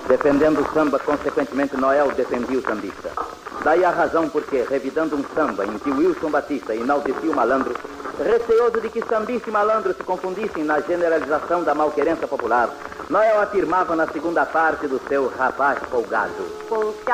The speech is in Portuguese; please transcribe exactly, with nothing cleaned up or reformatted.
Defendendo o samba, consequentemente, Noel defendia o sambista. Daí a razão porque, revidando um samba em que Wilson Batista enaltecia o malandro, receoso de que sambista e malandro se confundissem na generalização da malquerença popular, Noel afirmava na segunda parte do seu Rapaz Folgado: Com